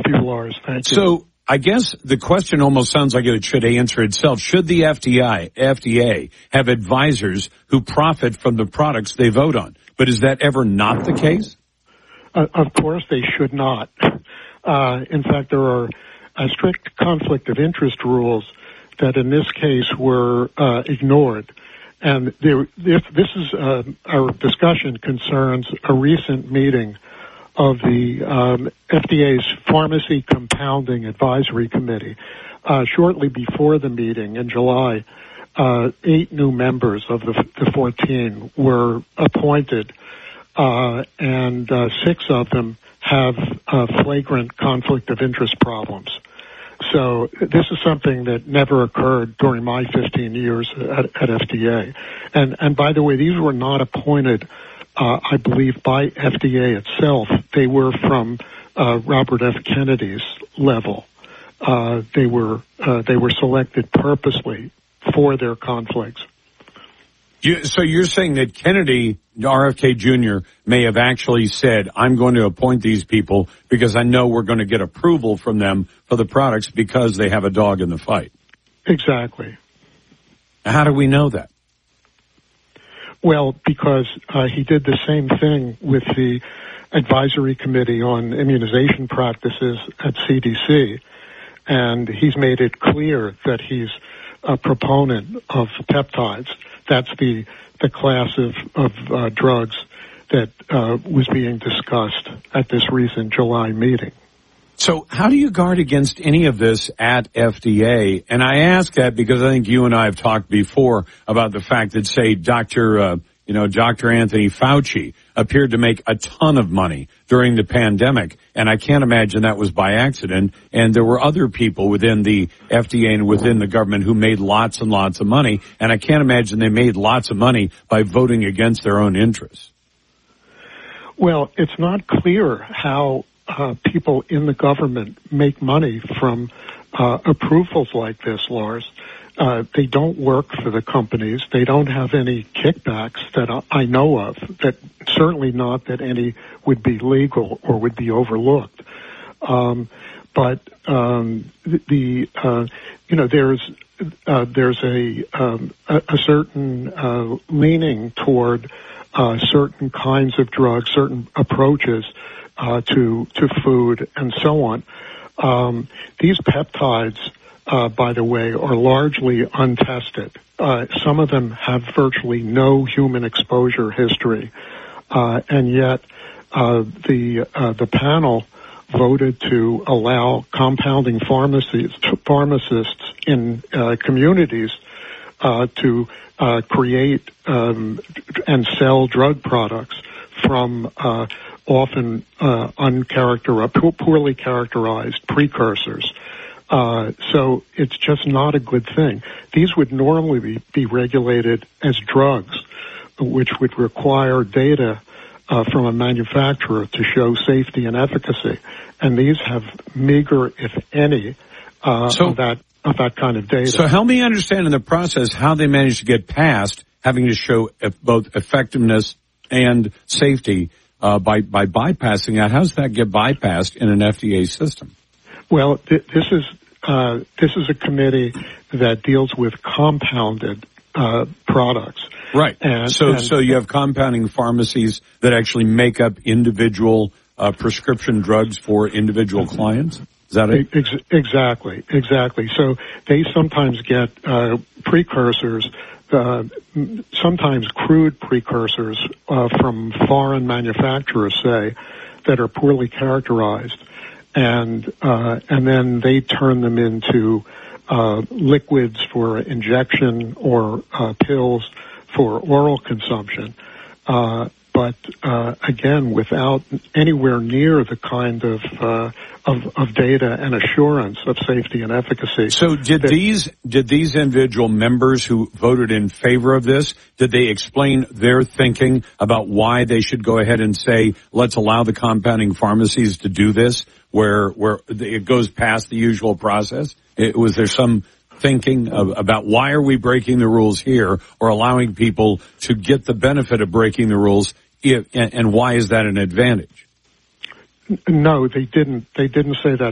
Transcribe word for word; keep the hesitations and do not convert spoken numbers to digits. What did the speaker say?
you, Lars. Thank you. So I guess the question almost sounds like it should answer itself. Should the F D A, F D A have advisors who profit from the products they vote on? But is that ever not the case? Uh, of course they should not. Uh, in fact, there are uh, strict conflict of interest rules that in this case were uh, ignored. And there, this, this is, uh, our discussion concerns a recent meeting of the um, F D A's Pharmacy Compounding Advisory Committee. Uh, shortly before the meeting in July, uh, eight new members of the, the fourteen were appointed, uh, and uh, six of them have uh, flagrant conflict of interest problems. So this is something that never occurred during my fifteen years at, at F D A. And, and by the way, these were not appointed, uh, I believe, by F D A itself. They were from uh, Robert F. Kennedy's level. Uh, they were uh, they were selected purposely for their conflicts. You, so you're saying that Kennedy, R F K Junior, may have actually said, I'm going to appoint these people because I know we're going to get approval from them for the products because they have a dog in the fight. Exactly. How do we know that? Well, because uh, he did the same thing with the Advisory Committee on Immunization Practices at C D C, and he's made it clear that he's a proponent of peptides. That's the the class of, of uh, drugs that uh, was being discussed at this recent July meeting. So how do you guard against any of this at F D A? And I ask that because I think you and I have talked before about the fact that, say, Doctor Uh, you know, Doctor Anthony Fauci appeared to make a ton of money during the pandemic, and I can't imagine that was by accident. And there were other people within the F D A and within the government who made lots and lots of money, and I can't imagine they made lots of money by voting against their own interests. Well, it's not clear how uh, people in the government make money from uh, approvals like this, Lars. Uh, they don't work for the companies. They don't have any kickbacks that I know of, that certainly not that any would be legal or would be overlooked. Um, but um, the, uh, you know, there's uh, there's a, um, a, a certain uh, leaning toward uh, certain kinds of drugs, certain approaches uh, to to food and so on. Um, these peptides, Uh, by the way, are largely untested. Uh, some of them have virtually no human exposure history, uh, and yet uh, the uh, the panel voted to allow compounding pharmacies, pharmacists in uh, communities uh, to uh, create um, and sell drug products from uh, often uh, uncharacterized, poorly characterized precursors. Uh, so it's just not a good thing. These would normally be, be regulated as drugs, which would require data uh, from a manufacturer to show safety and efficacy. And these have meager, if any, uh, so, of that of that kind of data. So help me understand in the process how they managed to get past having to show both effectiveness and safety uh, by by bypassing that. How does that get bypassed in an F D A system? Well, th- this is uh, this is a committee that deals with compounded uh, products. Right. And, so, and, so you have compounding pharmacies that actually make up individual uh, prescription drugs for individual clients. Is that it? Ex- exactly. Exactly. So they sometimes get uh, precursors, uh, sometimes crude precursors uh, from foreign manufacturers, say, that are poorly characterized. And uh, and then they turn them into uh, liquids for injection or uh, pills for oral consumption. Uh, but uh, again, without anywhere near the kind of, uh, of of data and assurance of safety and efficacy. So did that, these did these individual members who voted in favor of this, did they explain their thinking about why they should go ahead and say, let's allow the compounding pharmacies to do this, where where it goes past the usual process? It, was there some thinking of, about why are we breaking the rules here, or allowing people to get the benefit of breaking the rules, if, and, and why is that an advantage? No, they didn't. They didn't say that